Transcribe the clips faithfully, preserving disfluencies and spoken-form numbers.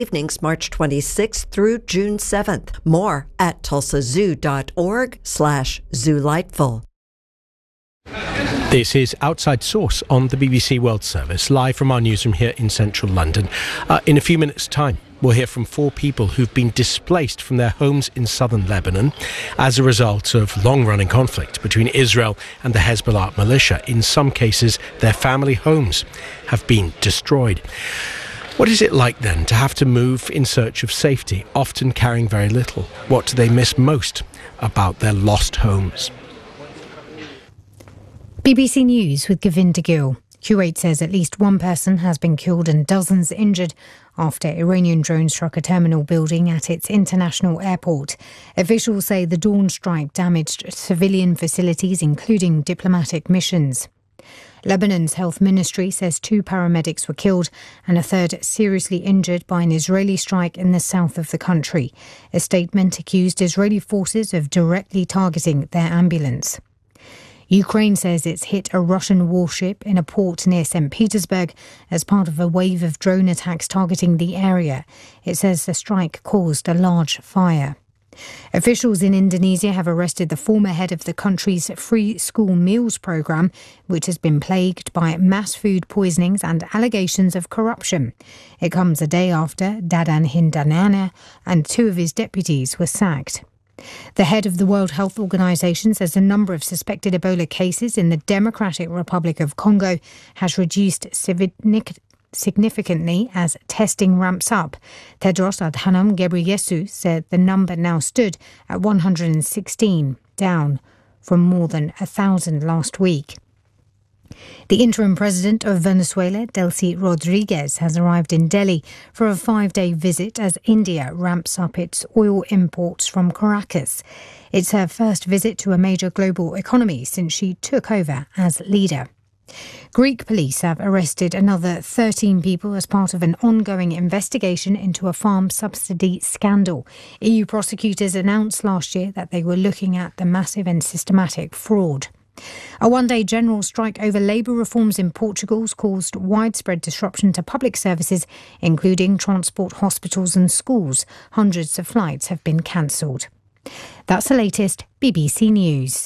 Evenings March twenty-sixth through June seventh. More at tulsazoo.org slash zooliteful. This is Outside Source on the B B C World Service, live from our newsroom here in central London. Uh, in a few minutes' time, we'll hear from four people who've been displaced from their homes in southern Lebanon as a result of long-running conflict between Israel and the Hezbollah militia. In some cases, their family homes have been destroyed. What is it like then to have to move in search of safety, often carrying very little? What do they miss most about their lost homes? B B C News with Govinda Gill. Kuwait says at least one person has been killed and dozens injured after Iranian drones struck a terminal building at its international airport. Officials say the dawn strike damaged civilian facilities, including diplomatic missions. Lebanon's health ministry says two paramedics were killed and a third seriously injured by an Israeli strike in the south of the country. A statement accused Israeli forces of directly targeting their ambulance. Ukraine says it's hit a Russian warship in a port near Saint Petersburg as part of a wave of drone attacks targeting the area. It says the strike caused a large fire. Officials in Indonesia have arrested the former head of the country's free school meals programme, which has been plagued by mass food poisonings and allegations of corruption. It comes a day after Dadan Hindanana and two of his deputies were sacked. The head of the World Health Organization says the number of suspected Ebola cases in the Democratic Republic of Congo has reduced significantly as testing ramps up. Tedros Adhanom Ghebreyesus said the number now stood at one hundred sixteen, down from more than one thousand last week. The interim president of Venezuela, Delcy Rodriguez, has arrived in Delhi for a five-day visit as India ramps up its oil imports from Caracas. It's her first visit to a major global economy since she took over as leader. Greek police have arrested another thirteen people as part of an ongoing investigation into a farm subsidy scandal. E U prosecutors announced last year that they were looking at the massive and systematic fraud. A one-day general strike over labour reforms in Portugal has caused widespread disruption to public services, including transport, hospitals and schools. Hundreds of flights have been cancelled. That's the latest B B C News.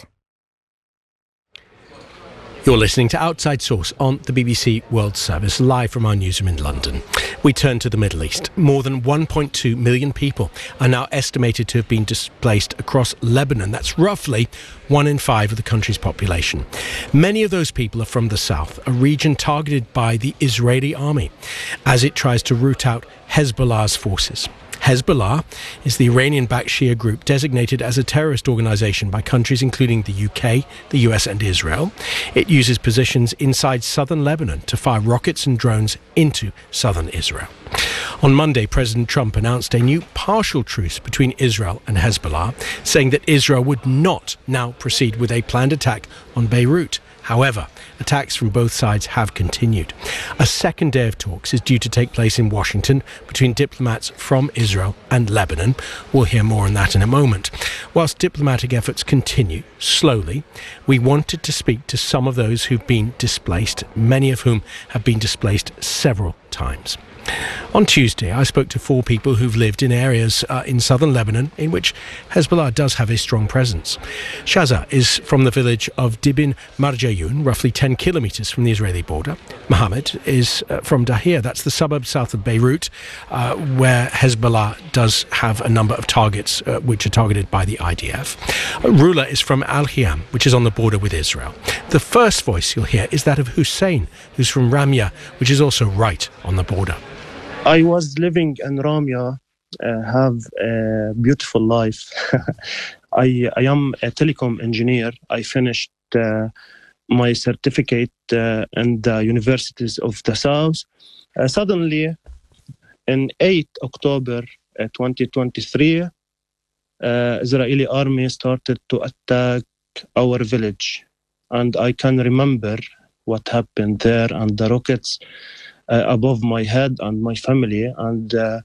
You're listening to Outside Source on the B B C World Service, live from our newsroom in London. We turn to the Middle East. More than one point two million people are now estimated to have been displaced across Lebanon. That's roughly one in five of the country's population. Many of those people are from the south, a region targeted by the Israeli army as it tries to root out Hezbollah's forces. Hezbollah is the Iranian-backed Shia group designated as a terrorist organisation by countries including the U K, the U S and Israel. It uses positions inside southern Lebanon to fire rockets and drones into southern Israel. On Monday, President Trump announced a new partial truce between Israel and Hezbollah, saying that Israel would not now proceed with a planned attack on Beirut. However, attacks from both sides have continued. A second day of talks is due to take place in Washington between diplomats from Israel and Lebanon. We'll hear more on that in a moment. Whilst diplomatic efforts continue slowly, we wanted to speak to some of those who've been displaced, many of whom have been displaced several times. On Tuesday, I spoke to four people who've lived in areas uh, in southern Lebanon in which Hezbollah does have a strong presence. Shaza is from the village of Dibin Marjayun, roughly ten kilometres from the Israeli border. Mohammed is uh, from Dahir, that's the suburb south of Beirut, uh, where Hezbollah does have a number of targets uh, which are targeted by the I D F. Uh, Rula is from Al-Khiam, which is on the border with Israel. The first voice you'll hear is that of Hussein, who's from Ramya, which is also right on the border. I was living in Ramya, uh, have a beautiful life. I, I am a telecom engineer. I finished uh, my certificate uh, in the universities of the South. Uh, suddenly, in eighth of October uh, twenty twenty-three, uh, Israeli army started to attack our village. And I can remember what happened there and the rockets Uh, above my head and my family, and uh,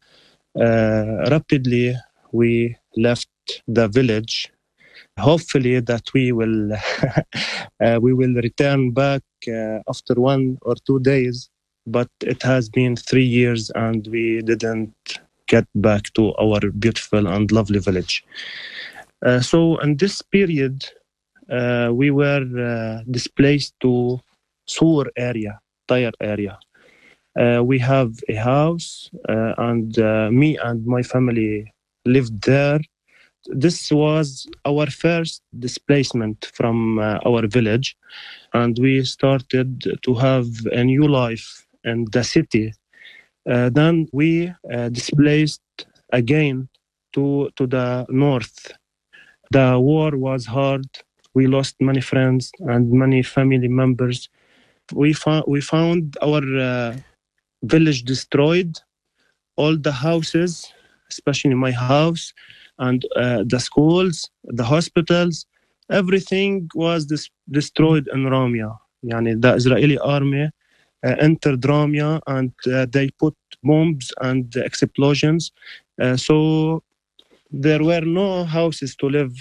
uh, rapidly we left the village. Hopefully that we will uh, we will return back uh, after one or two days. but it has been three years and we didn't get back to our beautiful and lovely village. Uh, so in this period, uh, we were uh, displaced to Sur area, Tyre area. Uh, we have a house uh, and uh, me and my family lived there. This was our first displacement from uh, our village, and we started to have a new life in the city. Uh, then we uh, displaced again to, to the north. The war was hard. We lost many friends and many family members. We, fo- we found our uh, village destroyed, all the houses, especially my house, and uh, the schools, the hospitals, everything was dis- destroyed in Ramia. Yani the Israeli army uh, entered Ramia and uh, they put bombs and explosions. Uh, so there were no houses to live.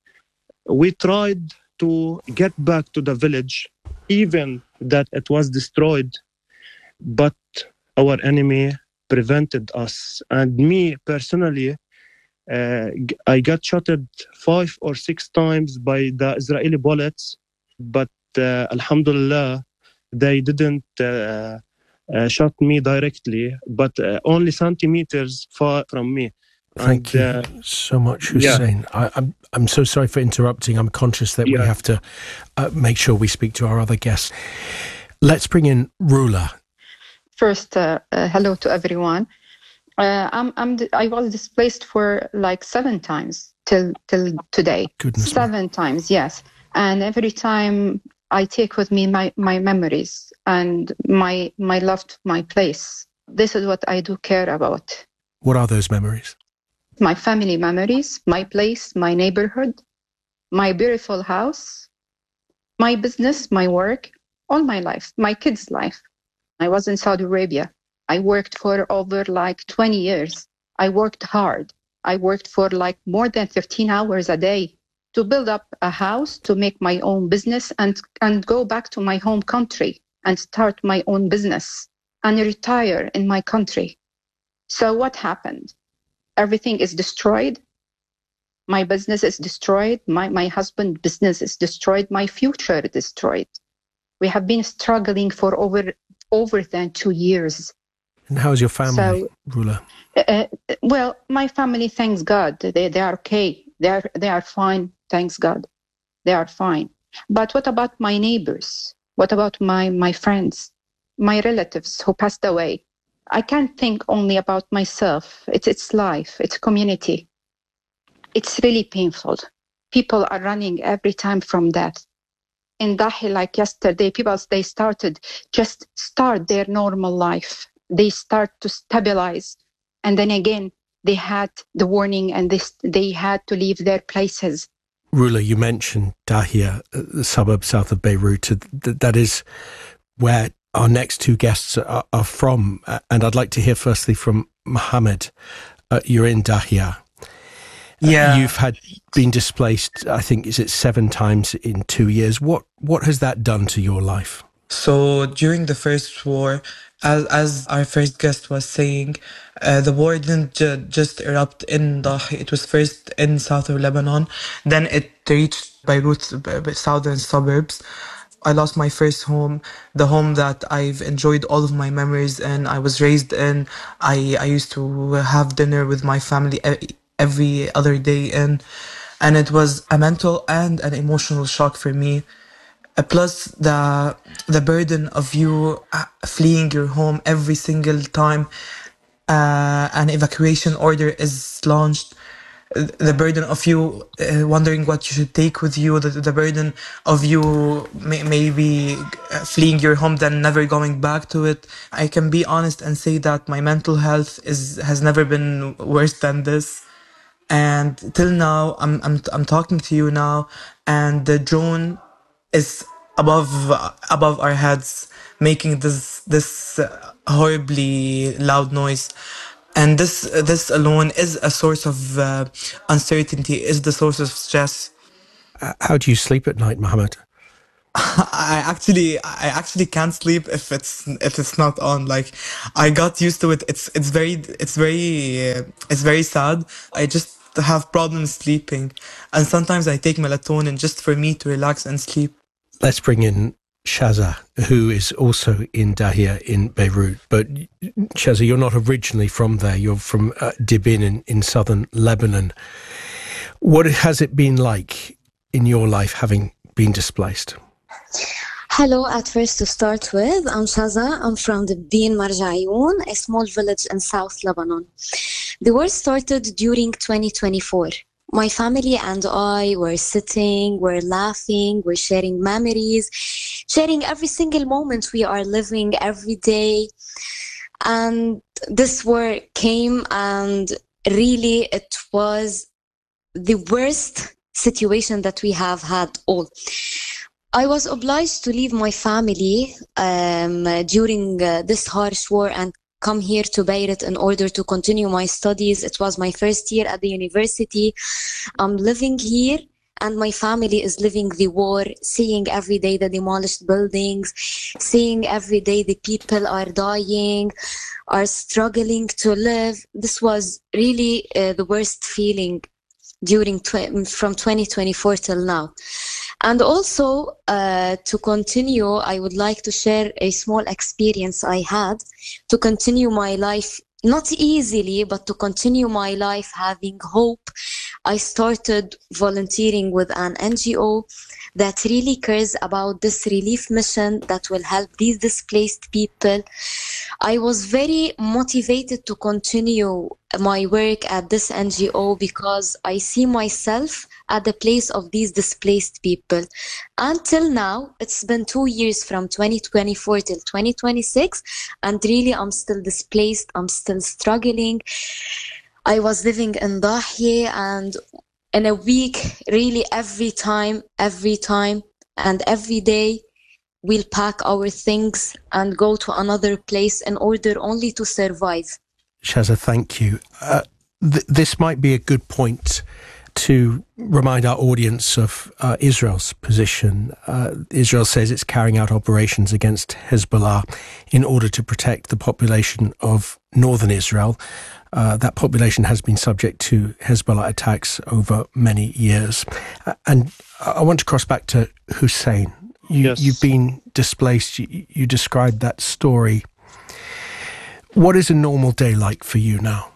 We tried to get back to the village, even that it was destroyed, but our enemy prevented us. And me personally, uh, I got shotted five or six times by the Israeli bullets, but uh, alhamdulillah, they didn't uh, uh, shot me directly, but uh, only centimeters far from me. Thank and, you uh, so much, Hussein. Yeah. I, I'm I'm so sorry for interrupting. I'm conscious that yeah. we have to uh, make sure we speak to our other guests. Let's bring in Rula. First, uh, uh, hello to everyone. Uh, I'm, I'm, I was displaced for like seven times till till today. Goodness seven me. times, yes. And every time I take with me my, my memories and my my love to my place. This is what I do care about. What are those memories? My family memories, my place, my neighborhood, my beautiful house, my business, my work, all my life, my kids' life. I was in Saudi Arabia. I worked for over like twenty years. I worked hard. I worked for like more than fifteen hours a day to build up a house, to make my own business and, and go back to my home country and start my own business and retire in my country. So what happened? Everything is destroyed. My business is destroyed. My, my husband's business is destroyed. My future is destroyed. We have been struggling for over over than two years. And how's your family, so, Rula? Uh, well, my family, thanks God, they they are okay. They are they are fine. Thanks God, they are fine. But what about my neighbors? What about my my friends, my relatives who passed away? I can't think only about myself. It's it's life. It's community. It's really painful. People are running every time from death. In Dahi, like yesterday, people, they started, just start their normal life. They start to stabilize. And then again, they had the warning and they, they had to leave their places. Rula, you mentioned Dahia, the suburb south of Beirut. That is where our next two guests are, are from. And I'd like to hear firstly from Mohammed. Uh, you're in Dahia. Yeah. Uh, you've had been displaced, I think, is it seven times in two years? What what has that done to your life? So during the first war, as, as our first guest was saying, uh, the war didn't ju- just erupt in Dahi. It was first in south of Lebanon. Then it reached Beirut's southern suburbs. I lost my first home, the home that I've enjoyed all of my memories in. I was raised in. I, I used to have dinner with my family every other day in. And it was a mental and an emotional shock for me. Uh, plus the the burden of you uh, fleeing your home every single time uh, an evacuation order is launched. The burden of you uh, wondering what you should take with you, the, the burden of you may, maybe fleeing your home then never going back to it. I can be honest and say that my mental health is has never been worse than this. And till now, I'm I'm I'm talking to you now, and the drone is above above our heads, making this this horribly loud noise. And this this alone is a source of uh, uncertainty, is the source of stress. How do you sleep at night, Mohammed? I actually I actually can't sleep if it's if it's not on. Like, I got used to it. It's it's very it's very uh, it's very sad. I just have problems sleeping, and sometimes I take melatonin just for me to relax and sleep. Let's bring in Shaza, who is also in Dahia in Beirut. But Shaza, you're not originally from there. You're from uh, Dibin in, in southern Lebanon. What has it been like in your life having been displaced? Hello, at first to start with, I'm Shaza. I'm from the Bin Marjayoun, a small village in South Lebanon. The war started during twenty twenty-four. My family and I were sitting, we're laughing, we're sharing memories, sharing every single moment we are living every day. And this war came, and really it was the worst situation that we have had all. I was obliged to leave my family um, during uh, this harsh war and come here to Beirut in order to continue my studies. It was my first year at the university. I'm living here, and my family is living the war, seeing every day the demolished buildings, seeing every day the people are dying, are struggling to live. This was really uh, the worst feeling during tw- from twenty twenty-four till now. And also, uh, to continue, I would like to share a small experience I had to continue my life, not easily, but to continue my life having hope. I started volunteering with an N G O that really cares about this relief mission that will help these displaced people. I was very motivated to continue my work at this N G O because I see myself at the place of these displaced people. Until now, it's been two years from twenty twenty-four till twenty twenty-six, and really I'm still displaced, I'm still struggling. I was living in Dahia, and in a week, really every time, every time, and every day, we'll pack our things and go to another place in order only to survive. Shaza, thank you. Uh, th- this might be a good point to remind our audience of uh, Israel's position. Uh, Israel says it's carrying out operations against Hezbollah in order to protect the population of northern Israel. Uh, that population has been subject to Hezbollah attacks over many years. Uh, and I want to cross back to Hussein. You, yes. You've been displaced. You, you described that story. What is a normal day like for you now?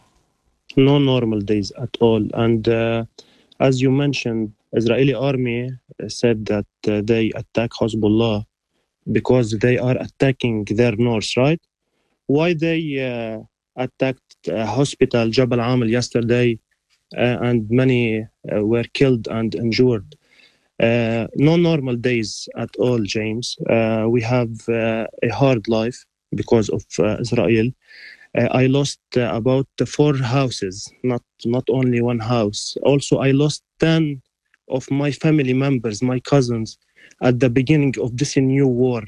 No normal days at all. And uh, as you mentioned, Israeli army said that uh, they attack Hezbollah because they are attacking their north, right? Why they uh, attacked a hospital, Jabal Amel, yesterday, uh, and many uh, were killed and injured. Uh, no normal days at all, James. Uh, we have uh, a hard life because of uh, Israel. Uh, I lost uh, about four houses, not not only one house. Also, I lost ten of my family members, my cousins, at the beginning of this new war.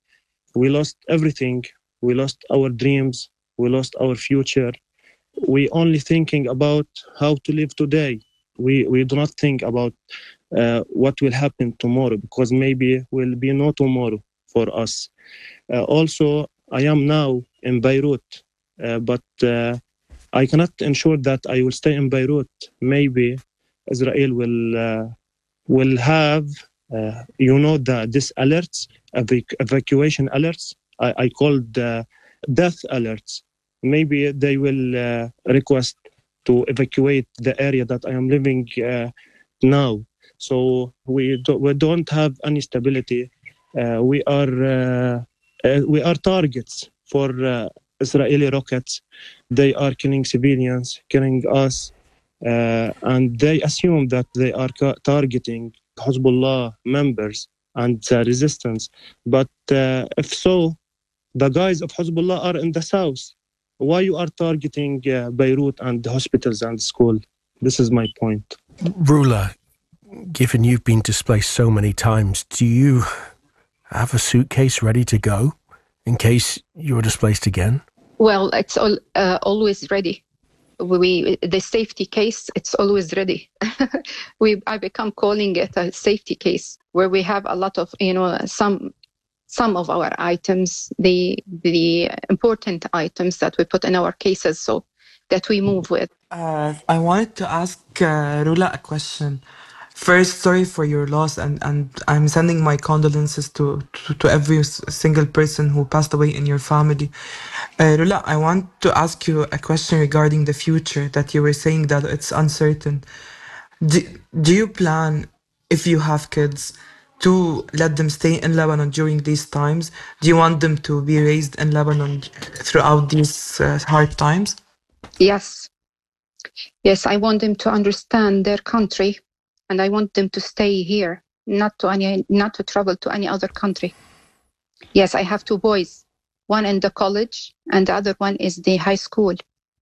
We lost everything. We lost our dreams. We lost our future. We only thinking about how to live today. We we do not think about uh, what will happen tomorrow, because maybe will be no tomorrow for us. Uh, also, I am now in Beirut. Uh, but uh, I cannot ensure that I will stay in Beirut. Maybe Israel will uh, will have, uh, you know, the this alerts, evac- evacuation alerts. I, I called uh, death alerts. Maybe they will uh, request to evacuate the area that I am living uh, now. So we do, we don't have any stability. Uh, we are uh, uh, we are targets for. Uh, Israeli rockets. They are killing civilians, killing us, uh, and they assume that they are ca- targeting Hezbollah members and uh, resistance. But uh, if so, the guys of Hezbollah are in the south. Why you are targeting uh, Beirut and the hospitals and school? This is my point. Rula, given you've been displaced so many times, do you have a suitcase ready to go in case you're displaced again? Well, it's all, uh, always ready. we the safety case, it's always ready. we I become calling it a safety case, where we have a lot of, you know, some some of our items, the the important items that we put in our cases, so that we move with. Uh, I wanted to ask uh, Rula a question. First, sorry for your loss, and, and I'm sending my condolences to, to, to every s- single person who passed away in your family. Uh, Rula, I want to ask you a question regarding the future, that you were saying that it's uncertain. Do, do you plan, if you have kids, to let them stay in Lebanon during these times? Do you want them to be raised in Lebanon throughout these uh, hard times? Yes. Yes, I want them to understand their country, and I want them to stay here, not to any, not to travel to any other country. Yes, I have two boys, one in the college and the other one is the high school.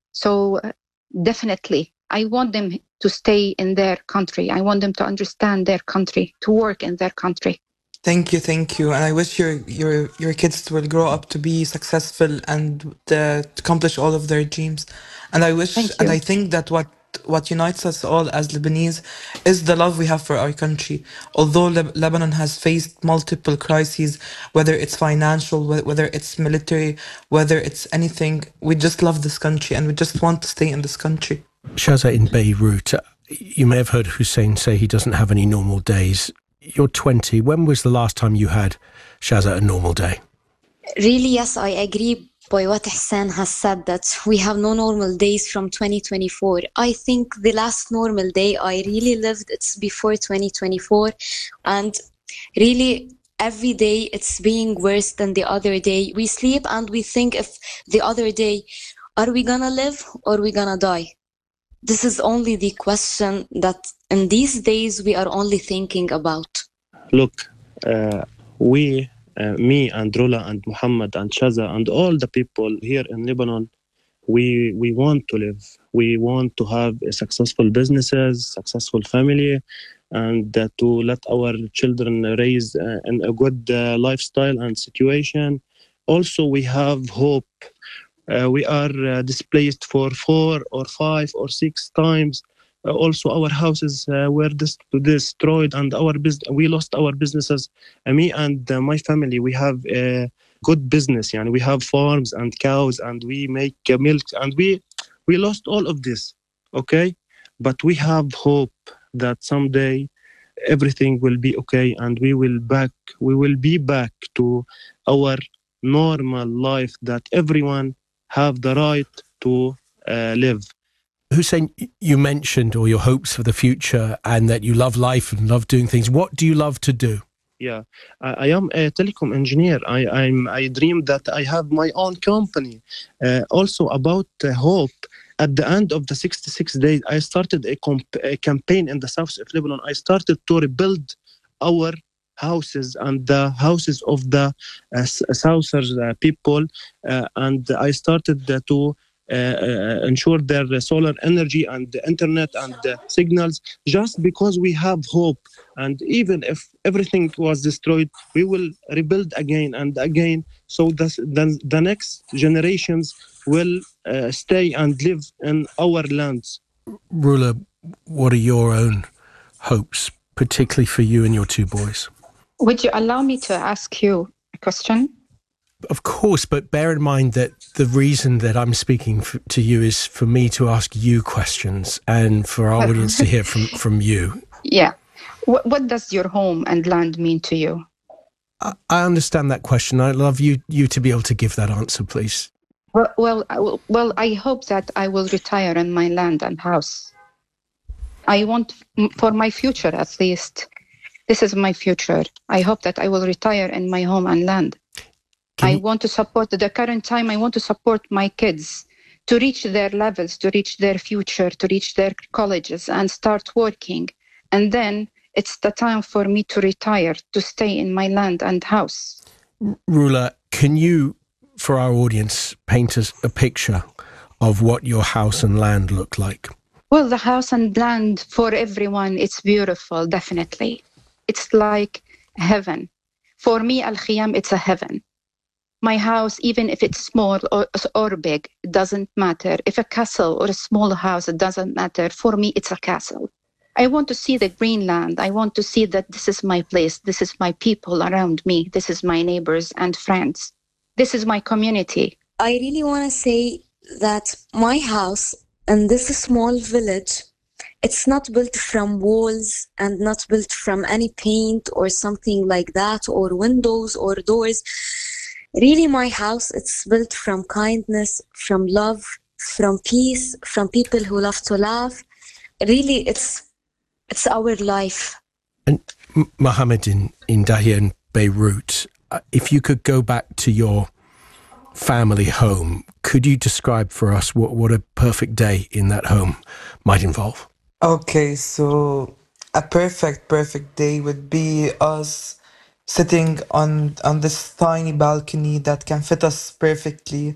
So uh, definitely, I want them to stay in their country. I want them to understand their country, to work in their country. Thank you, thank you, and I wish your your your kids will grow up to be successful and uh, accomplish all of their dreams. And I wish, Thank and you. I think that what what unites us all as Lebanese is the love we have for our country. Although Leb- Lebanon has faced multiple crises, whether it's financial, wh- whether it's military, whether it's anything, we just love this country and we just want to stay in this country. Shaza, in Beirut, uh, you may have heard Hussein say he doesn't have any normal days. You're twenty. When was the last time you had, Shaza, a normal day? Really, yes, I agree by what Hassan has said, that we have no normal days from twenty twenty-four. I think the last normal day I really lived, it's before twenty twenty-four. And really, every day it's being worse than the other day. We sleep and we think if the other day, are we gonna live or are we gonna die? This is only the question that in these days we are only thinking about. Look, uh, we, uh, me and Rula and Muhammad and Shaza and all the people here in Lebanon, we we want to live. We want to have a successful businesses, successful family, and uh, to let our children raise uh, in a good uh, lifestyle and situation. Also, we have hope. Uh, we are uh, displaced for four or five or six times. Uh, also, our houses uh, were dis- destroyed, and our bus- we lost our businesses. Uh, me and uh, my family, we have a good business. Yani we have farms and cows, and we make uh, milk, and we we lost all of this. Okay, but we have hope that someday everything will be okay, and we will back. We will be back to our normal life that everyone have the right to uh, live. Hussein, you mentioned all your hopes for the future and that you love life and love doing things. What do you love to do? Yeah, I, I am a telecom engineer. I I'm, I dream that I have my own company. Uh, also about uh, hope. At the end of the sixty-six days, I started a, comp- a campaign in the south of Lebanon. I started to rebuild our houses and the houses of the uh, Southern uh, people, uh, and I started uh, to uh, uh, ensure their solar energy and the internet and the signals, just because we have hope. And even if everything was destroyed, we will rebuild again and again, so that the, the next generations will uh, stay and live in our lands. Rula, what are your own hopes, particularly for you and your two boys? Would you allow me to ask you a question? Of course, but bear in mind that the reason that I'm speaking f- to you is for me to ask you questions and for our audience to hear from, from you. Yeah. What, what does your home and land mean to you? I, I understand that question. I'd love you, you to be able to give that answer, please. Well, well, I will- well, I hope that I will retire in my land and house. I want, for my future at least, this is my future. I hope that I will retire in my home and land. Can I you- want to support the current time. I want to support my kids to reach their levels, to reach their future, to reach their colleges and start working. And then it's the time for me to retire, to stay in my land and house. Rula, can you, for our audience, paint us a picture of what your house and land look like? Well, the house and land for everyone, it's beautiful, definitely. It's like heaven. For me, Al Khiyam, it's a heaven. My house, even if it's small or, or big, it doesn't matter. If a castle or a small house, it doesn't matter. For me, it's a castle. I want to see the green land. I want to see that this is my place. This is my people around me. This is my neighbors and friends. This is my community. I really want to say that my house in this small village, it's not built from walls and not built from any paint or something like that, or windows or doors. Really, my house, it's built from kindness, from love, from peace, from people who love to laugh. Really, it's it's our life. And Mohammed in, in Dahia and Beirut, uh, if you could go back to your family home, could you describe for us what, what a perfect day in that home might involve? Okay, so a perfect, perfect day would be us sitting on on this tiny balcony that can fit us perfectly,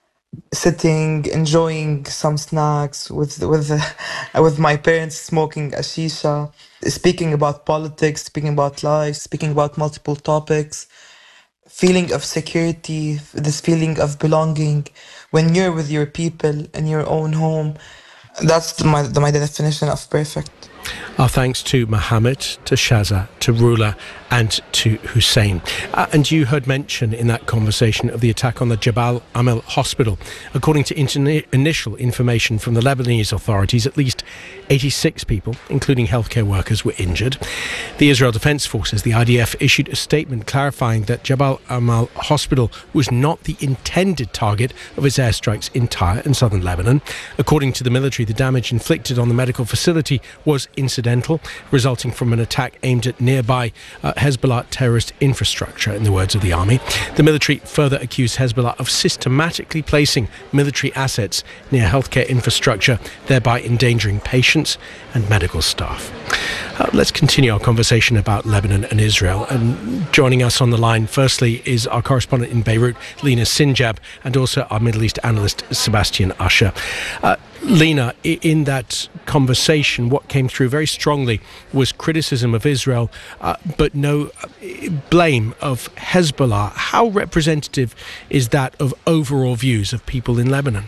sitting, enjoying some snacks with with with my parents, smoking a shisha, speaking about politics, speaking about life, speaking about multiple topics, feeling of security, this feeling of belonging when you're with your people in your own home. That's my my definition of perfect. Our thanks to Mohammed, to Shaza, to Rula and to Hussein. Uh, and you heard mention in that conversation of the attack on the Jabal Amel hospital. According to interni- initial information from the Lebanese authorities, at least eighty-six people, including healthcare workers, were injured. The Israel Defense Forces, the I D F, issued a statement clarifying that Jabal Amel hospital was not the intended target of its airstrikes in Tyre and southern Lebanon. According to the military, the damage inflicted on the medical facility was incidental, resulting from an attack aimed at nearby uh, Hezbollah terrorist infrastructure, in the words of the army. The military further accused Hezbollah of systematically placing military assets near healthcare infrastructure, thereby endangering patients and medical staff. Uh, let's continue our conversation about Lebanon and Israel. And joining us on the line, firstly, is our correspondent in Beirut, Lena Sinjab, and also our Middle East analyst, Sebastian Usher. Uh, Lena, in that conversation, what came through very strongly was criticism of Israel, uh, but no blame of Hezbollah. How representative is that of overall views of people in Lebanon?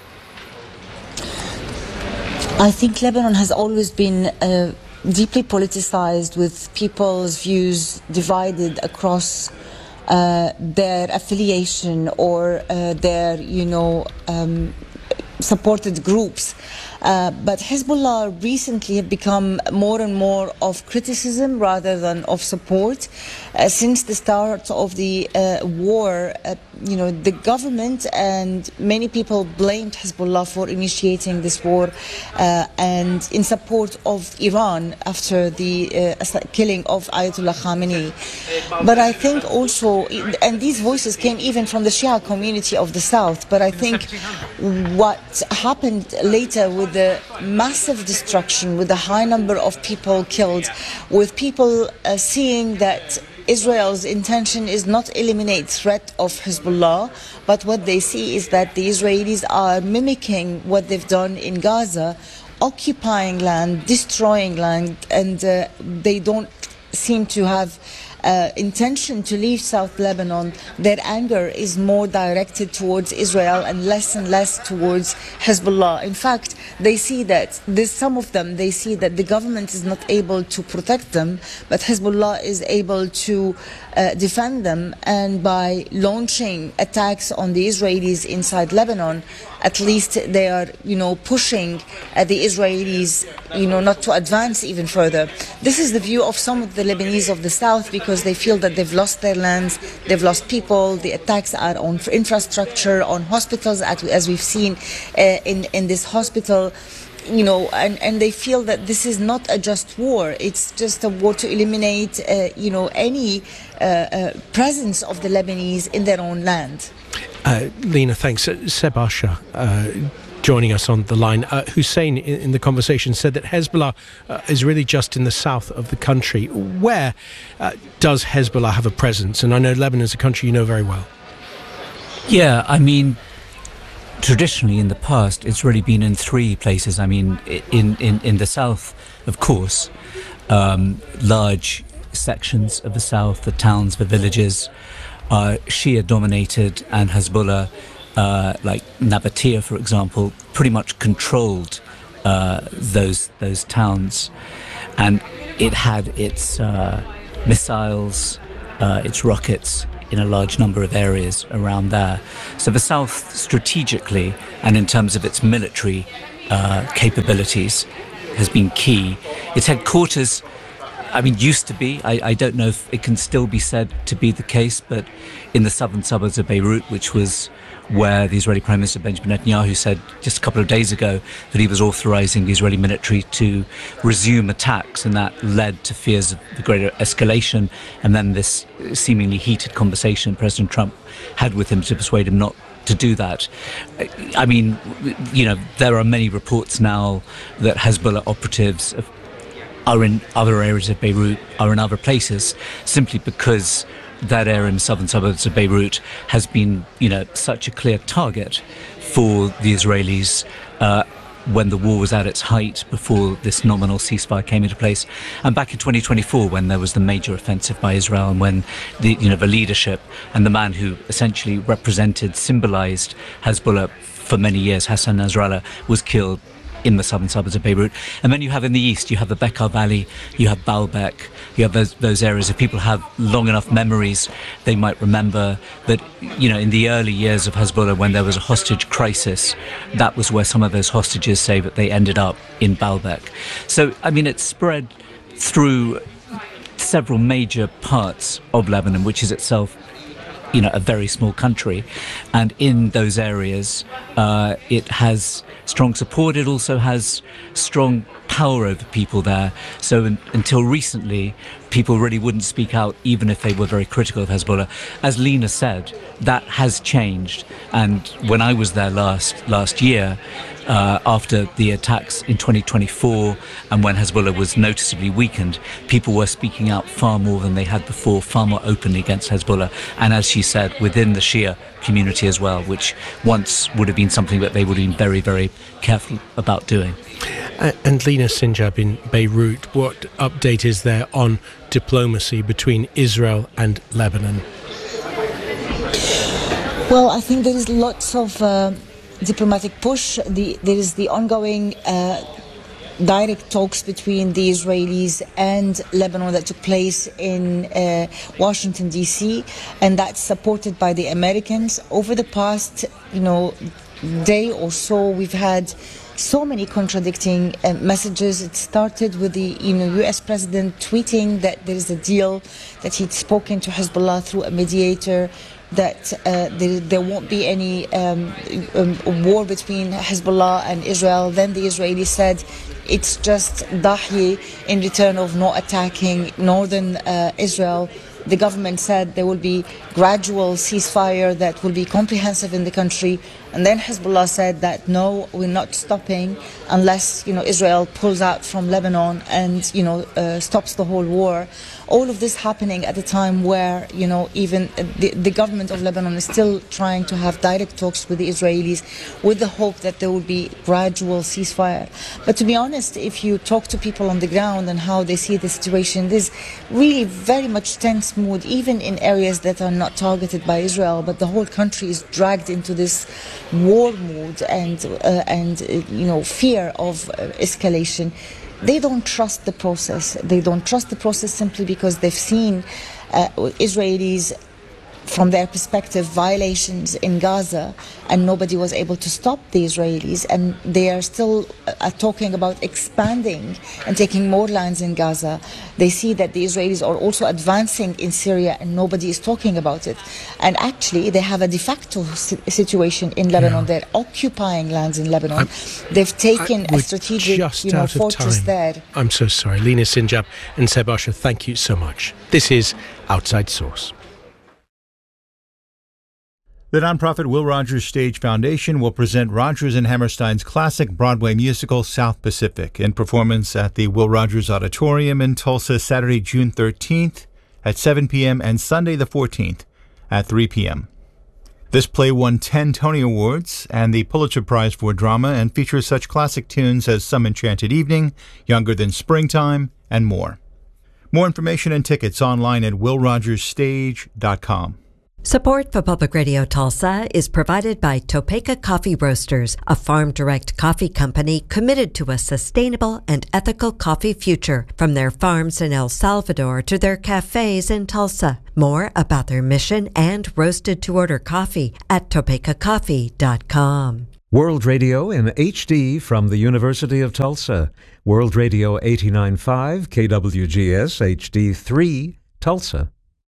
I think Lebanon has always been uh, deeply politicized, with people's views divided across uh, their affiliation or uh, their, you know, um, supported groups. Uh, but Hezbollah recently have become more and more of criticism rather than of support. Uh, since the start of the uh, war, uh, you know, the government and many people blamed Hezbollah for initiating this war uh, and in support of Iran after the uh, killing of Ayatollah Khamenei. But I think also, and these voices came even from the Shia community of the south, but I think what happened later with the massive destruction, with the high number of people killed, with people uh, seeing that Israel's intention is not eliminate threat of Hezbollah, but what they see is that the Israelis are mimicking what they've done in Gaza, occupying land, destroying land, and uh, they don't seem to have Uh, intention to leave South Lebanon. Their anger is more directed towards Israel and less and less towards Hezbollah. In fact, they see that there's some of them, they see that the government is not able to protect them, but Hezbollah is able to uh, defend them, and by launching attacks on the Israelis inside Lebanon, at least they are, you know, pushing uh, the Israelis, you know, not to advance even further. This is the view of some of the Lebanese of the south, because they feel that they've lost their lands, they've lost people. The attacks are on infrastructure, on hospitals, as we've seen uh, in, in this hospital. You know, and, and they feel that this is not a just war. It's just a war to eliminate, uh, you know, any uh, uh, presence of the Lebanese in their own land. Uh, Lena, thanks. Uh, Seb Usher, uh, joining us on the line. Uh, Hussein, in, in the conversation, said that Hezbollah uh, is really just in the south of the country. Where uh, does Hezbollah have a presence? And I know Lebanon is a country you know very well. Yeah, I mean, traditionally in the past, it's really been in three places. I mean, in, in, in the south, of course, um, large sections of the south, the towns, the villages, are Shia-dominated, and Hezbollah, uh, like Nabatea, for example, pretty much controlled uh, those those towns, and it had its uh, missiles, uh, its rockets in a large number of areas around there. So the South, strategically and in terms of its military uh, capabilities, has been key. Its headquarters, I mean, used to be, I, I don't know if it can still be said to be the case, but in the southern suburbs of Beirut, which was where the Israeli Prime Minister Benjamin Netanyahu said just a couple of days ago that he was authorizing the Israeli military to resume attacks, and that led to fears of the greater escalation, and then this seemingly heated conversation President Trump had with him to persuade him not to do that. I mean, you know, there are many reports now that Hezbollah operatives are in other areas of Beirut, are in other places, simply because that area in the southern suburbs of Beirut has been, you know, such a clear target for the Israelis uh, when the war was at its height, before this nominal ceasefire came into place, and back in twenty twenty-four when there was the major offensive by Israel, and when the, you know, the leadership and the man who essentially represented, symbolized Hezbollah for many years, Hassan Nasrallah, was killed in the southern suburbs of Beirut. And then you have in the east, you have the Bekaa Valley, you have Baalbek, you have those, those areas. If people have long enough memories, they might remember that, you know, in the early years of Hezbollah, when there was a hostage crisis, that was where some of those hostages say that they ended up in Baalbek. So, I mean, it's spread through several major parts of Lebanon, which is itself, you know, a very small country, and in those areas uh, it has strong support. It also has strong power over people there. So in, until recently, people really wouldn't speak out, even if they were very critical of Hezbollah. As Lena said, that has changed, and when I was there last last year, Uh, after the attacks in twenty twenty-four, and when Hezbollah was noticeably weakened, people were speaking out far more than they had before, far more openly against Hezbollah, and as she said, within the Shia community as well, which once would have been something that they would have been very, very careful about doing. Uh, and Lena Sinjab in Beirut, what update is there on diplomacy between Israel and Lebanon? Well, I think there is lots of Uh diplomatic push. The, there is the ongoing uh, direct talks between the Israelis and Lebanon that took place in uh, Washington, D C, and that's supported by the Americans. Over the past, you know, day or so, we've had so many contradicting uh, messages. It started with the you know, U S president tweeting that there is a deal, that he'd spoken to Hezbollah through a mediator, that uh, there, there won't be any um, um, war between Hezbollah and Israel. Then the Israelis said it's just dahi in return of not attacking northern uh, Israel. The government said there will be gradual ceasefire that will be comprehensive in the country. And then Hezbollah said that no, we're not stopping unless, you know, Israel pulls out from Lebanon and, you know, uh, stops the whole war. All of this happening at a time where, you know, even the, the government of Lebanon is still trying to have direct talks with the Israelis with the hope that there will be gradual ceasefire. But to be honest, if you talk to people on the ground and how they see the situation, there's really very much tense mood, even in areas that are not targeted by Israel, but the whole country is dragged into this war mood and uh, and uh, you know, fear of uh, escalation. They don't trust the process. They don't trust the process simply because they've seen uh, Israelis, from their perspective, violations in Gaza, and nobody was able to stop the Israelis, and they are still uh, talking about expanding and taking more lands in Gaza. They see that the Israelis are also advancing in Syria, and nobody is talking about it. And actually, they have a de facto situation in Lebanon. Yeah. They're occupying lands in Lebanon. I'm, They've taken I, a strategic you know, fortress there. I'm so sorry. Lena Sinjab and Seb Asher, thank you so much. This is Outside Source. The nonprofit Will Rogers Stage Foundation will present Rodgers and Hammerstein's classic Broadway musical South Pacific in performance at the Will Rogers Auditorium in Tulsa Saturday, June thirteenth at seven p.m. and Sunday the fourteenth at three p.m. This play won ten Tony Awards and the Pulitzer Prize for Drama and features such classic tunes as Some Enchanted Evening, Younger Than Springtime, and more. More information and tickets online at will rogers stage dot com. Support for Public Radio Tulsa is provided by Topeka Coffee Roasters, a farm-direct coffee company committed to a sustainable and ethical coffee future, from their farms in El Salvador to their cafes in Tulsa. More about their mission and roasted-to-order coffee at topeka coffee dot com. World Radio in H D from the University of Tulsa. World Radio eighty-nine point five, K W G S H D three, Tulsa.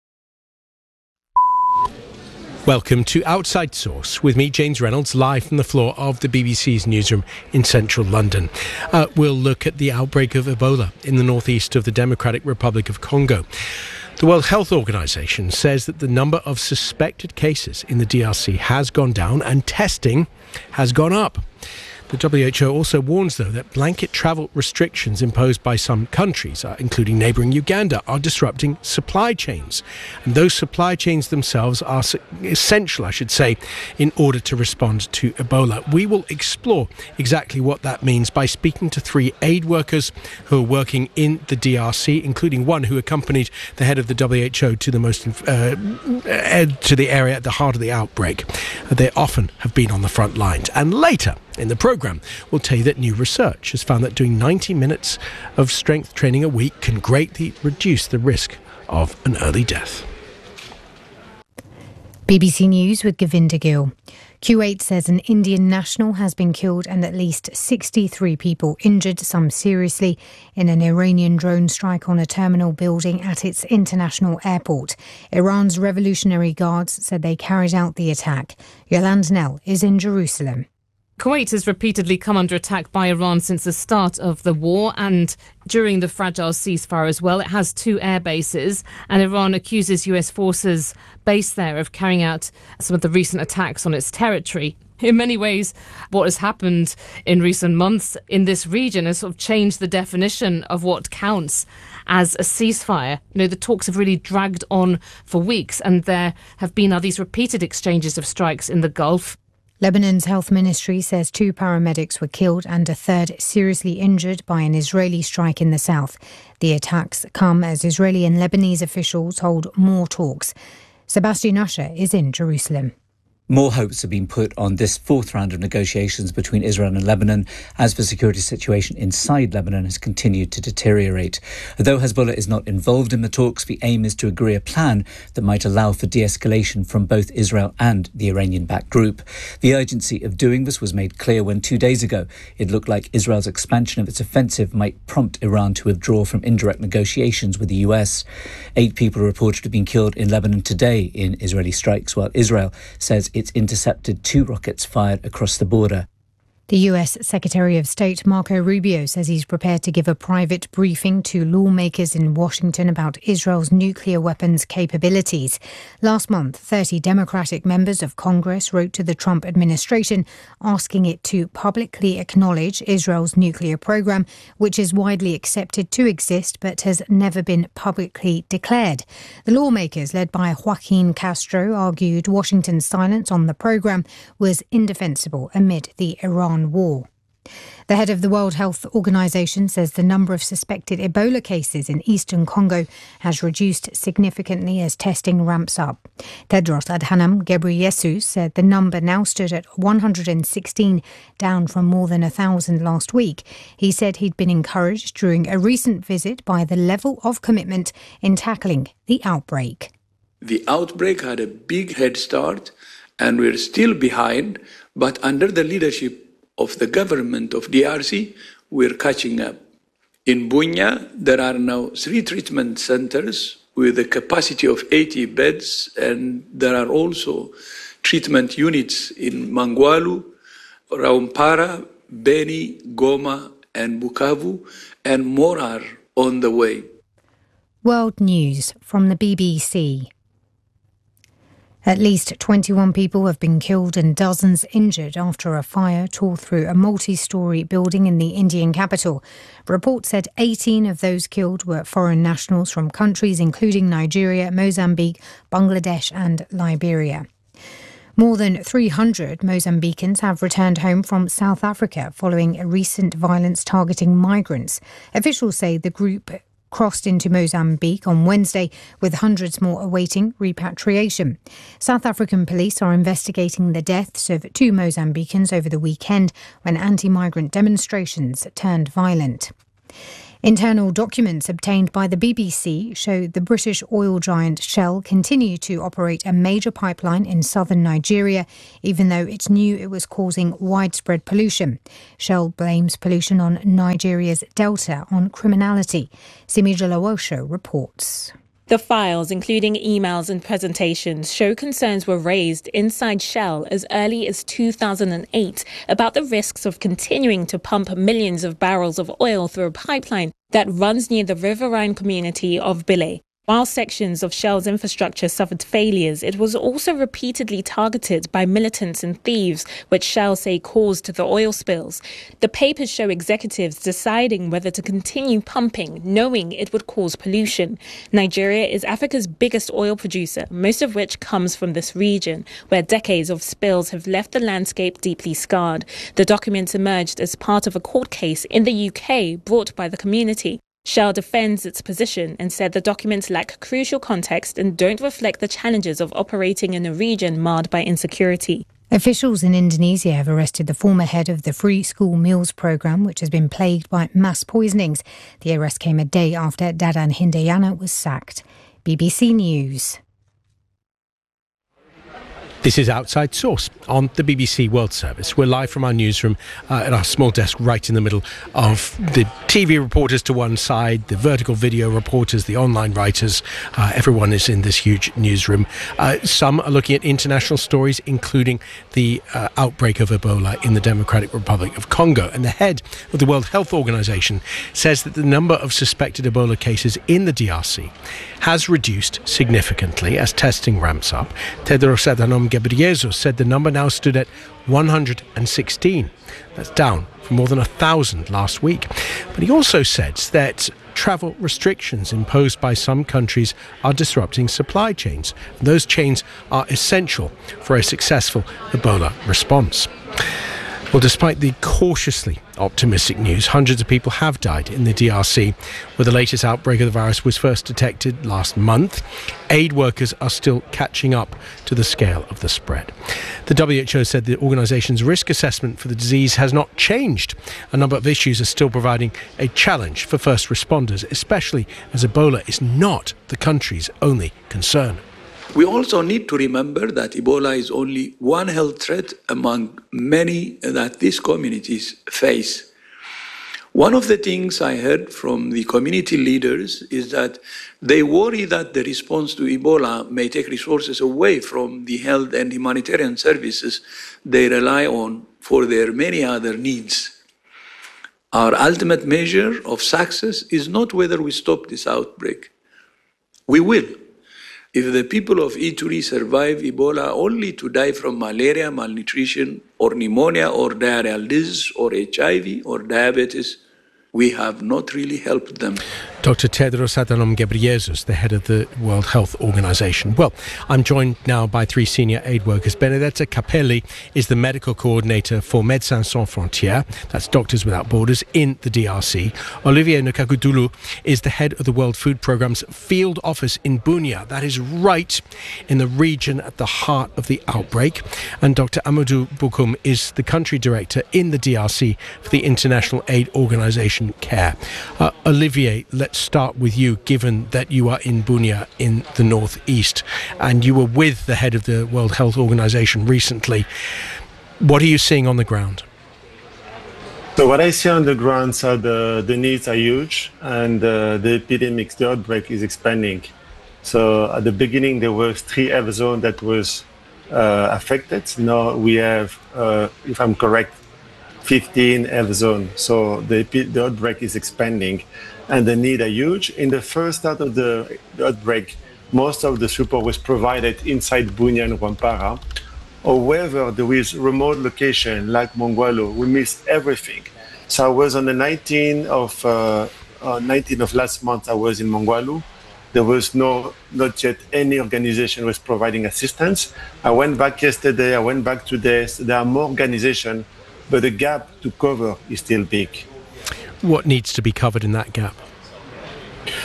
Welcome to Outside Source with me, James Reynolds, live from the floor of the B B C's newsroom in central London. Uh, we'll look at the outbreak of Ebola in the northeast of the Democratic Republic of Congo. The World Health Organization says that the number of suspected cases in the D R C has gone down and testing has gone up. The W H O also warns, though, that blanket travel restrictions imposed by some countries, uh, including neighbouring Uganda, are disrupting supply chains. And those supply chains themselves are su- essential, I should say, in order to respond to Ebola. We will explore exactly what that means by speaking to three aid workers who are working in the D R C, including one who accompanied the head of the W H O to the most uh, to the area at the heart of the outbreak. They often have been on the front lines. And later in the programme, we'll tell you that new research has found that doing ninety minutes of strength training a week can greatly reduce the risk of an early death. B B C News with Govinda Gill. Kuwait says an Indian national has been killed and at least sixty-three people injured, some seriously, in an Iranian drone strike on a terminal building at its international airport. Iran's Revolutionary Guards said they carried out the attack. Yolande Knell is in Jerusalem. Kuwait has repeatedly come under attack by Iran since the start of the war, and during the fragile ceasefire as well. It has two air bases, and Iran accuses U S forces based there of carrying out some of the recent attacks on its territory. In many ways, what has happened in recent months in this region has sort of changed the definition of what counts as a ceasefire. You know, the talks have really dragged on for weeks, and there have been now these repeated exchanges of strikes in the Gulf. Lebanon's health ministry says two paramedics were killed and a third seriously injured by an Israeli strike in the south. The attacks come as Israeli and Lebanese officials hold more talks. Sebastian Usher is in Jerusalem. More hopes have been put on this fourth round of negotiations between Israel and Lebanon as the security situation inside Lebanon has continued to deteriorate. Though Hezbollah is not involved in the talks, the aim is to agree a plan that might allow for de-escalation from both Israel and the Iranian-backed group. The urgency of doing this was made clear when two days ago it looked like Israel's expansion of its offensive might prompt Iran to withdraw from indirect negotiations with the U S. Eight people are reported to have been killed in Lebanon today in Israeli strikes, while Israel says it's intercepted two rockets fired across the border. The U S Secretary of State Marco Rubio says he's prepared to give a private briefing to lawmakers in Washington about Israel's nuclear weapons capabilities. Last month, thirty Democratic members of Congress wrote to the Trump administration asking it to publicly acknowledge Israel's nuclear program, which is widely accepted to exist but has never been publicly declared. The lawmakers, led by Joaquin Castro, argued Washington's silence on the program was indefensible amid the Iran war. The head of the World Health Organization says the number of suspected Ebola cases in eastern Congo has reduced significantly as testing ramps up. Tedros Adhanom Ghebreyesus said the number now stood at one hundred sixteen, down from more than one thousand last week. He said he'd been encouraged during a recent visit by the level of commitment in tackling the outbreak. The outbreak had a big head start, and we're still behind, but under the leadership of the government of D R C, we're catching up. In Bunia, there are now three treatment centers with a capacity of eighty beds, and there are also treatment units in Mangwalu, Raumpara, Beni, Goma, and Bukavu, and more are on the way. World News from the B B C. At least twenty-one people have been killed and dozens injured after a fire tore through a multi-storey building in the Indian capital. Reports said eighteen of those killed were foreign nationals from countries including Nigeria, Mozambique, Bangladesh and Liberia. More than three hundred Mozambicans have returned home from South Africa following a recent violence targeting migrants. Officials say the group crossed into Mozambique on Wednesday, with hundreds more awaiting repatriation. South African police are investigating the deaths of two Mozambicans over the weekend when anti-migrant demonstrations turned violent. Internal documents obtained by the B B C show the British oil giant Shell continue to operate a major pipeline in southern Nigeria, even though it knew it was causing widespread pollution. Shell blames pollution on Nigeria's delta on criminality. Simi Jalawosho reports. The files, including emails and presentations, show concerns were raised inside Shell as early as two thousand eight about the risks of continuing to pump millions of barrels of oil through a pipeline that runs near the riverine community of Bile. While sections of Shell's infrastructure suffered failures, it was also repeatedly targeted by militants and thieves, which Shell say caused the oil spills. The papers show executives deciding whether to continue pumping, knowing it would cause pollution. Nigeria is Africa's biggest oil producer, most of which comes from this region, where decades of spills have left the landscape deeply scarred. The documents emerged as part of a court case in the U K brought by the community. Shell defends its position and said the documents lack crucial context and don't reflect the challenges of operating in a region marred by insecurity. Officials in Indonesia have arrested the former head of the free school meals programme, which has been plagued by mass poisonings. The arrest came a day after Dadan Hindayana was sacked. B B C News. This is Outside Source on the B B C World Service. We're live from our newsroom uh, at our small desk right in the middle of the T V reporters to one side, the vertical video reporters, the online writers. Uh, everyone is in this huge newsroom. Uh, some are looking at international stories, including the uh, outbreak of Ebola in the Democratic Republic of Congo. And the head of the World Health Organization says that the number of suspected Ebola cases in the D R C has reduced significantly as testing ramps up. Tedros Adhanom Ghebreyesus said the number now stood at one hundred sixteen. That's down from more than one thousand last week. But he also said that travel restrictions imposed by some countries are disrupting supply chains. Those chains are essential for a successful Ebola response. Well, despite the cautiously optimistic news, hundreds of people have died in the D R C, where the latest outbreak of the virus was first detected last month. Aid workers are still catching up to the scale of the spread. The W H O said the organisation's risk assessment for the disease has not changed. A number of issues are still providing a challenge for first responders, especially as Ebola is not the country's only concern. We also need to remember that Ebola is only one health threat among many that these communities face. One of the things I heard from the community leaders is that they worry that the response to Ebola may take resources away from the health and humanitarian services they rely on for their many other needs. Our ultimate measure of success is not whether we stop this outbreak. We will. If the people of Ituri survive Ebola only to die from malaria, malnutrition, or pneumonia, or diarrheal disease, or H I V, or diabetes, we have not really helped them. Doctor Tedros Adhanom Ghebreyesus, the head of the World Health Organization. Well, I'm joined now by three senior aid workers. Benedetta Capelli is the medical coordinator for Médecins Sans Frontières, that's Doctors Without Borders, in the D R C. Olivier Nkakudulu is the head of the World Food Programme's field office in Bunia, that is right in the region at the heart of the outbreak. And Doctor Amadou Bokoum is the country director in the D R C for the international aid organisation CARE. Uh, Olivier, let's start with you, given that you are in Bunia in the northeast and you were with the head of the World Health Organization recently. What are you seeing on the ground? So what I see on the ground, so the, the needs are huge and uh, the epidemic, the outbreak is expanding. So at the beginning there was three F zones that was uh, affected. Now we have, uh, if I'm correct, fifteen F zones. So the, the outbreak is expanding and the need are huge. In the first start of the, the outbreak, most of the support was provided inside Bunia and Rwampara. However, there is remote location like Mongwalo, we miss everything. So I was on the nineteenth of, uh, uh, nineteenth of last month, I was in Mongwalo. There was no, not yet any organization was providing assistance. I went back yesterday, I went back today. So there are more organizations, but the gap to cover is still big. What needs to be covered in that gap?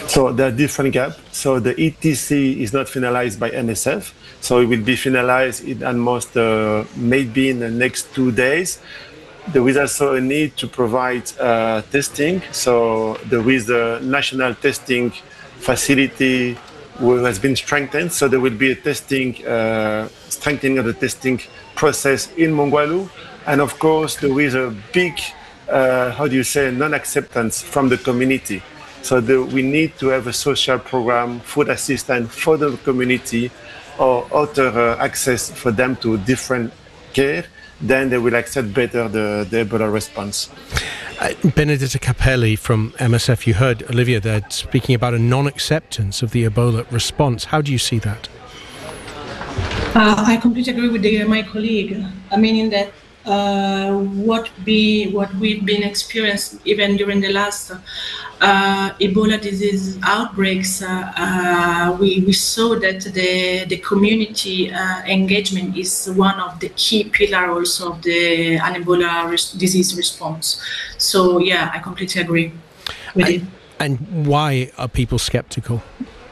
So there are different gaps. So the E T C is not finalized by M S F. So it will be finalized in almost uh, maybe in the next two days. There is also a need to provide uh, testing. So there is the national testing facility who has been strengthened. So there will be a testing, uh, strengthening of the testing process in Mongwalu. And of course, there is a big, uh, how do you say, non-acceptance from the community. So the, we need to have a social program, food assistance for the community, or other uh, access for them to different care. Then they will accept better the, the Ebola response. Uh, Benedetta Capelli from M S F, you heard Olivia there speaking about a non-acceptance of the Ebola response. How do you see that? Uh, I completely agree with the, my colleague, uh, meaning that uh, what be what we've been experiencing even during the last uh, Ebola disease outbreaks, uh, uh, we, we saw that the the community uh, engagement is one of the key pillars also of the an Ebola res- disease response. So yeah, I completely agree with and, it. And why are people skeptical?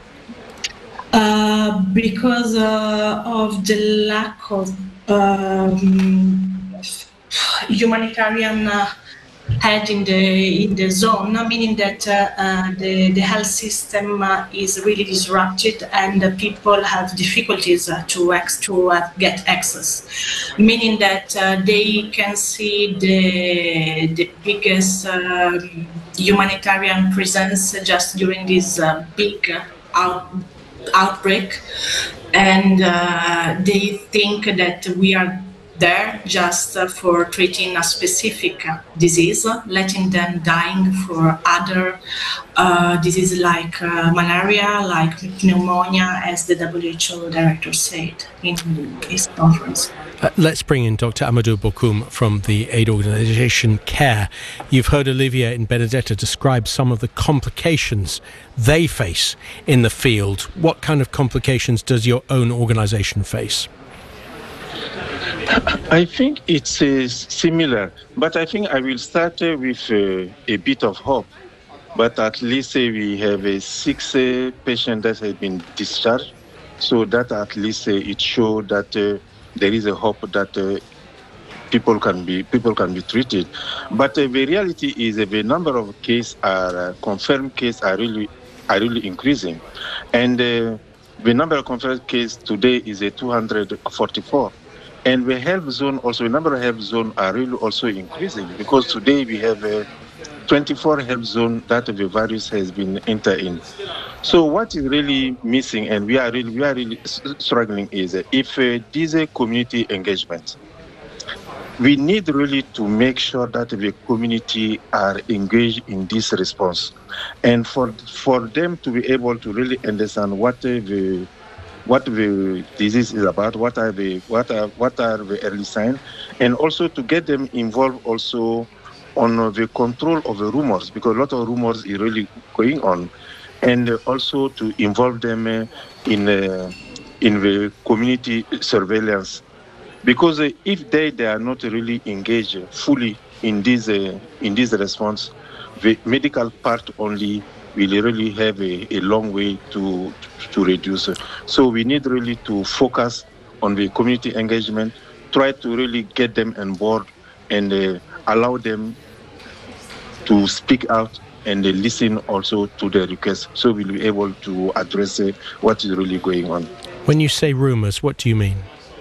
Uh, because uh, of the lack of um, humanitarian uh, head in the in the zone, meaning that uh, uh, the the health system uh, is really disrupted and uh, people have difficulties uh, to ex- to uh, get access, meaning that uh, they can see the the biggest uh, humanitarian presence just during this uh, big uh, out. outbreak, and uh, they think that we are there just uh, for treating a specific uh, disease, letting them dying for other uh, diseases like uh, malaria, like pneumonia, as the W H O director said in his conference. Uh, let's bring in Doctor Amadou Bokoum from the aid organisation CARE. You've heard Olivia and Benedetta describe some of the complications they face in the field. What kind of complications does your own organisation face? I think it's uh, similar, but I think I will start uh, with uh, a bit of hope. But at least uh, we have uh, six uh, patients that have been discharged, so that at least uh, it shows that uh, there is a hope that uh, people can be people can be treated. But uh, the reality is that the number of cases are uh, confirmed cases are really are really increasing, and uh, the number of confirmed cases today is uh, two hundred forty-four. And the health zone also, the number of health zones are really also increasing, because today we have uh, twenty-four health zones that the virus has been entered in. So what is really missing, and we are really we are really struggling, is uh, if uh, this uh, community engagement. We need really to make sure that the community are engaged in this response, and for for them to be able to really understand what uh, the what the disease is about, what are the what are what are the early signs, and also to get them involved also on the control of the rumors, because a lot of rumors is really going on, and also to involve them in uh, in the community surveillance, because uh, if they they are not really engaged fully in this uh, in this response, the medical part only will really have a, a long way to to reduce. So we need really to focus on the community engagement, try to really get them on board, and uh, allow them to speak out and uh, listen also to their requests, so we'll be able to address uh, what is really going on. When you say rumours, what do you mean?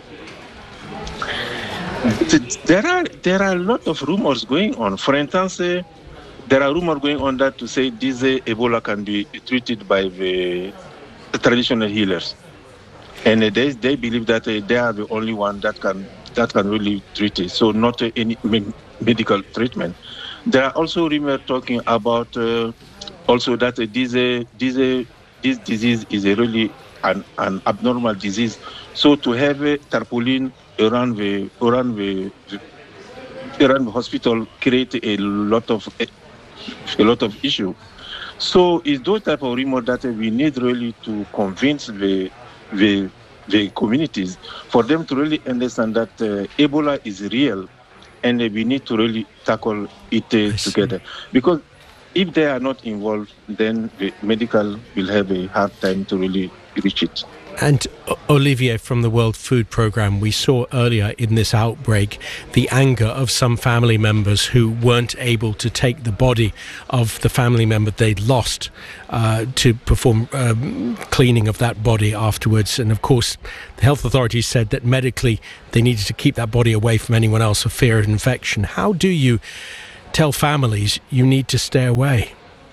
There are there are a lot of rumors going on. For instance, uh, there are rumors going on that to say this uh, Ebola can be treated by the traditional healers, and uh, they they believe that uh, they are the only one that can that can really treat it. So not uh, any me- medical treatment. There are also rumors talking about uh, also that uh, this uh, this uh, this disease is a really an, an abnormal disease. So to have a tarpaulin around the around the, the around the hospital create a lot of a lot of issue. So it's those type of rumor that we need really to convince the the the communities for them to really understand that uh, Ebola is real, and uh, we need to really tackle it uh, together. Because if they are not involved, then the medical will have a hard time to really reach it. And Olivier, from the World Food Programme, we saw earlier in this outbreak the anger of some family members who weren't able to take the body of the family member they'd lost uh, to perform um, cleaning of that body afterwards. And of course, the health authorities said that medically they needed to keep that body away from anyone else for fear of infection. How do you tell families you need to stay away?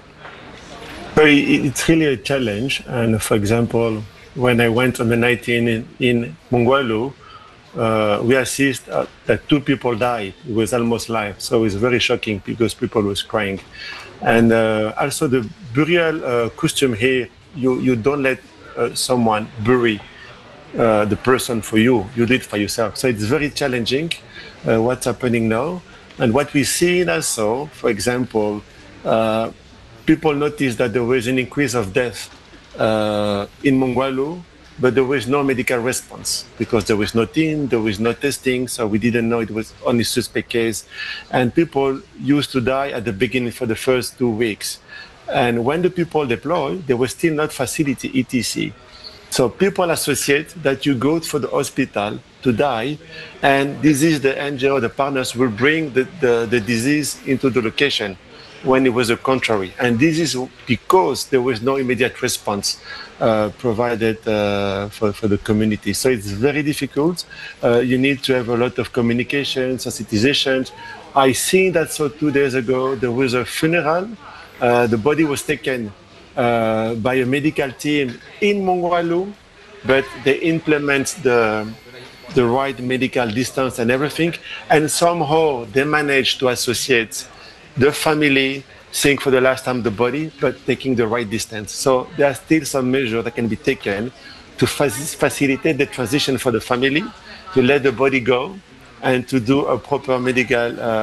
So it's really a challenge. And for example, when I went on the nineteenth in, in Mungwalu, uh, we assist uh, that two people died. It was almost live. So it was very shocking because people was crying. And uh, also the burial uh, custom here, you, you don't let uh, someone bury uh, the person for you. You do it for yourself. So it's very challenging uh, what's happening now. And what we see also, for example, uh, people notice that there was an increase of death Uh, in Mungwalu, but there was no medical response because there was no team, there was no testing, so we didn't know it was only suspect case. And people used to die at the beginning for the first two weeks. And when the people deployed, there was still not facility, et cetera. So people associate that you go for the hospital to die, and this is the N G O, the partners will bring the, the, the disease into the location, when it was the contrary. And this is because there was no immediate response uh, provided uh, for, for the community. So it's very difficult. Uh, you need to have a lot of communication, sensitization. I seen that so two days ago, there was a funeral. Uh, the body was taken uh, by a medical team in Mungwalu, but they implement the the right medical distance and everything. And somehow they managed to associate the family seeing for the last time the body, but taking the right distance. So there are still some measures that can be taken to facilitate the transition for the family, to let the body go, and to do a proper medical uh,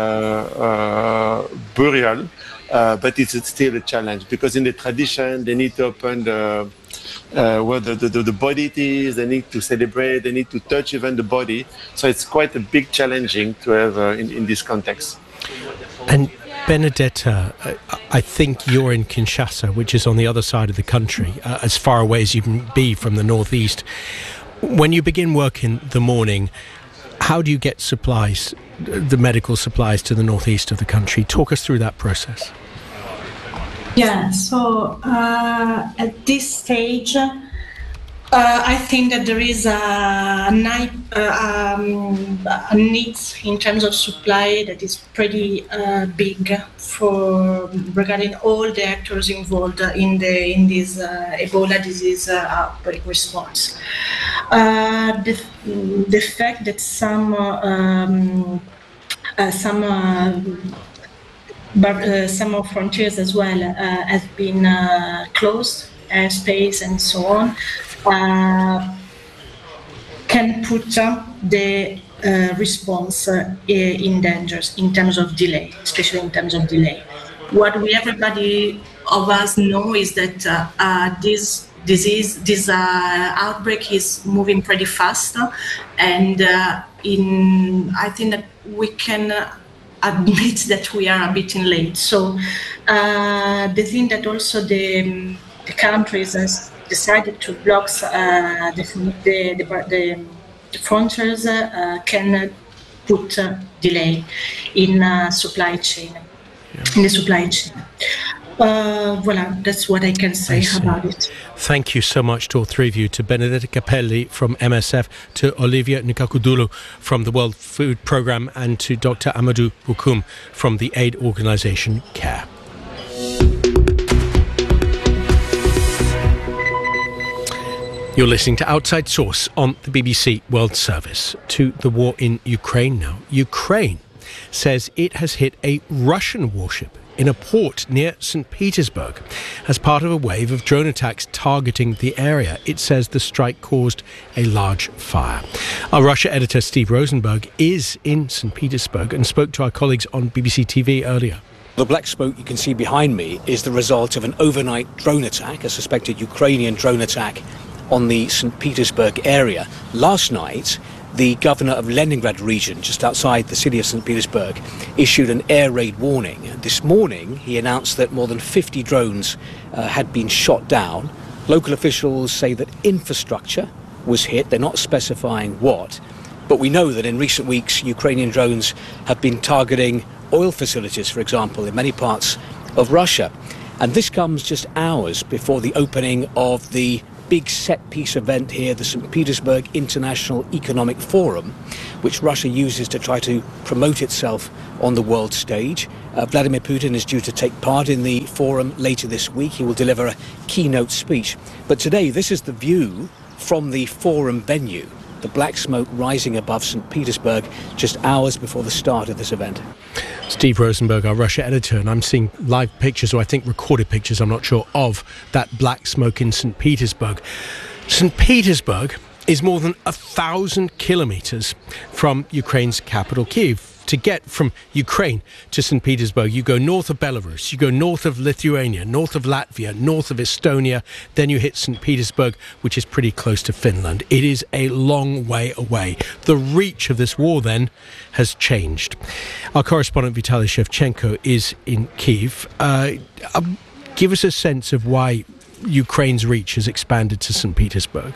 uh, burial. Uh, but it's still a challenge because in the tradition, they need to open the, uh, where the, the, the body it is, they need to celebrate, they need to touch even the body. So it's quite a big challenging to have uh, in, in this context. And Benedetta, I think you're in Kinshasa, which is on the other side of the country, uh, as far away as you can be from the northeast. When you begin work in the morning, how do you get supplies, the medical supplies, to the northeast of the country? Talk us through that process. Yeah, so uh, at this stage, Uh, I think that there is a, uh, um, a need in terms of supply that is pretty uh, big for regarding all the actors involved in the in this uh, Ebola disease uh, outbreak response. Uh, the, the fact that some uh, um, uh, some uh, but, uh, some of frontiers as well uh, have been uh, closed, airspace and so on. Uh, can put uh, the uh, response uh, in dangers in terms of delay, especially in terms of delay. What we everybody of us know is that uh, uh, this disease, this uh, outbreak is moving pretty fast, and uh, in I think that we can uh, admit that we are a bit in late. So uh, the thing that also the, the countries has decided to block uh, the, the, the, the frontiers uh, can put uh, delay in uh, supply chain, yeah. in the supply chain. Uh, voilà, that's what I can say I about it. Thank you so much to all three of you, to Benedetta Capelli from M S F, to Olivier Nkakudulu from the World Food Programme, and to Doctor Amadou Bokoum from the aid organisation CARE. You're listening to Outside Source on the B B C World Service. To the war in Ukraine now. Ukraine says it has hit a Russian warship in a port near Saint Petersburg as part of a wave of drone attacks targeting the area. It says the strike caused a large fire. Our Russia editor Steve Rosenberg is in Saint Petersburg and spoke to our colleagues on B B C T V earlier. The black smoke you can see behind me is the result of an overnight drone attack, a suspected Ukrainian drone attack on the Saint Petersburg area. Last night, the governor of Leningrad region, just outside the city of Saint Petersburg, issued an air raid warning. This morning, he announced that more than fifty drones uh, had been shot down. Local officials say that infrastructure was hit. They're not specifying what. But we know that in recent weeks, Ukrainian drones have been targeting oil facilities, for example, in many parts of Russia. And this comes just hours before the opening of the big set-piece event here, the Saint Petersburg International Economic Forum, which Russia uses to try to promote itself on the world stage. Uh, Vladimir Putin is due to take part in the forum later this week. He will deliver a keynote speech. But today, this is the view from the forum venue, the black smoke rising above Saint Petersburg just hours before the start of this event. Steve Rosenberg, our Russia editor, and I'm seeing live pictures, or I think recorded pictures, I'm not sure, of that black smoke in Saint Petersburg. Saint Petersburg is more than a thousand kilometres from Ukraine's capital, Kyiv. To get from Ukraine to Saint Petersburg, you go north of Belarus, you go north of Lithuania, north of Latvia, north of Estonia, then you hit Saint Petersburg, which is pretty close to Finland. It is a long way away. The reach of this war, then, has changed. Our correspondent Vitaly Shevchenko is in Kyiv. Uh, uh, give us a sense of why Ukraine's reach has expanded to Saint Petersburg.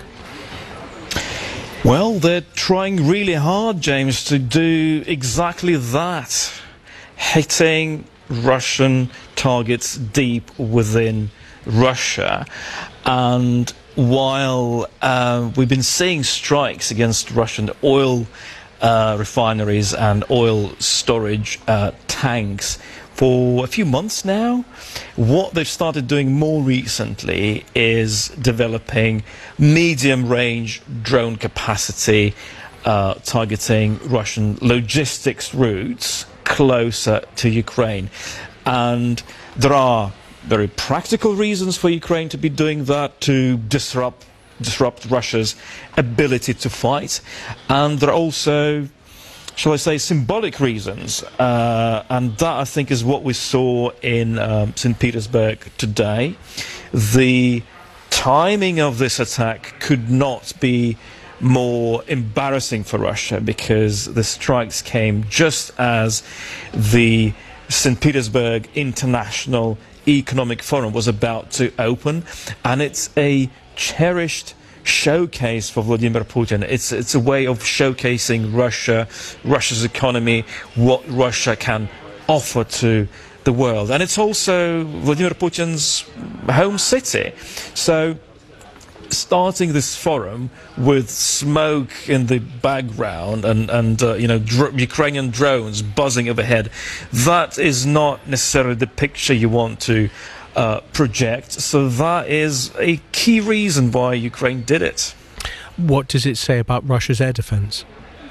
Well, they're trying really hard, James, to do exactly that, hitting Russian targets deep within Russia. And while uh, we've been seeing strikes against Russian oil uh, refineries and oil storage uh, tanks for a few months now, what they've started doing more recently is developing medium-range drone capacity uh, targeting Russian logistics routes closer to Ukraine. And there are very practical reasons for Ukraine to be doing that, to disrupt, disrupt Russia's ability to fight. And there are also, shall I say, symbolic reasons, uh, and that, I think, is what we saw in um, Saint Petersburg today. The timing of this attack could not be more embarrassing for Russia, because the strikes came just as the Saint Petersburg International Economic Forum was about to open, and it's a cherished showcase for Vladimir Putin. It's it's a way of showcasing Russia, Russia's economy, what Russia can offer to the world. And it's also Vladimir Putin's home city. So starting this forum with smoke in the background and, and uh, you know, dr- Ukrainian drones buzzing overhead, that is not necessarily the picture you want to Uh, project. So that is a key reason why Ukraine did it. What does it say about Russia's air defense?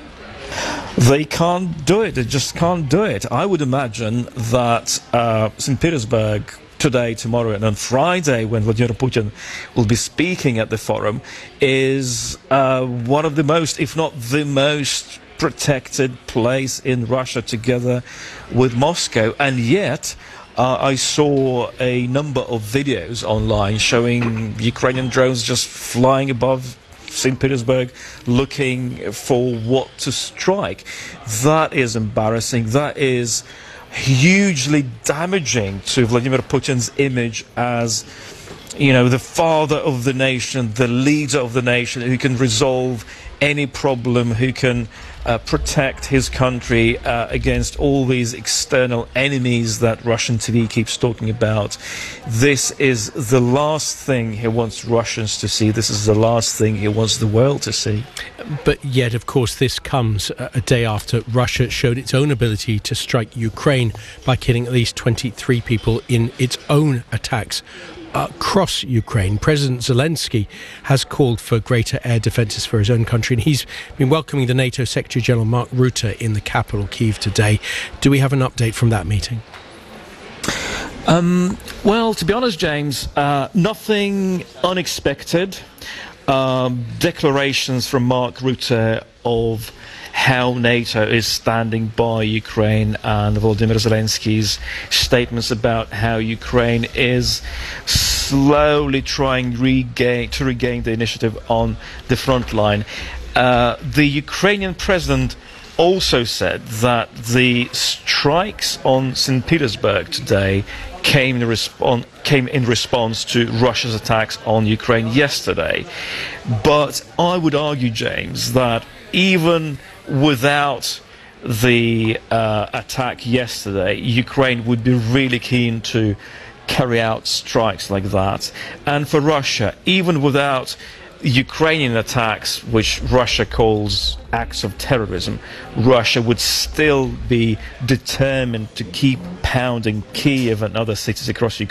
They can't do it. They just can't do it. I would imagine that uh, Saint Petersburg today, tomorrow, and on Friday, when Vladimir Putin will be speaking at the forum, is uh, one of the most, if not the most, protected place in Russia, together with Moscow. And yet Uh, I saw a number of videos online showing Ukrainian drones just flying above Saint Petersburg looking for what to strike. That is embarrassing. That is hugely damaging to Vladimir Putin's image as, you know, the father of the nation, the leader of the nation, who can resolve any problem, who can uh, protect his country uh, against all these external enemies that Russian T V keeps talking about. This is the last thing he wants Russians to see. This is the last thing he wants the world to see. But yet, of course, this comes a day after Russia showed its own ability to strike Ukraine by killing at least twenty-three people in its own attacks across Ukraine. President Zelensky has called for greater air defences for his own country, and he's been welcoming the NATO Secretary General Mark Rutte in the capital, Kyiv, today. Do we have an update from that meeting? Um, well, to be honest, James, uh, nothing unexpected. Um, declarations from Mark Rutte of how NATO is standing by Ukraine, and Volodymyr Zelensky's statements about how Ukraine is slowly trying regain, to regain the initiative on the front line. Uh, the Ukrainian president also said that the strikes on Saint Petersburg today came in, respon- came in response to Russia's attacks on Ukraine yesterday. But I would argue, James, that even without the uh, attack yesterday, Ukraine would be really keen to carry out strikes like that. And for Russia, even without Ukrainian attacks, which Russia calls acts of terrorism, Russia would still be determined to keep pounding Kiev and other cities across Ukraine.